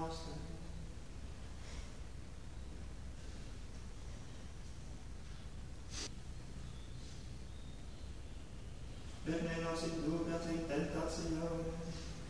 nostre. Per me non si induca in tentazione,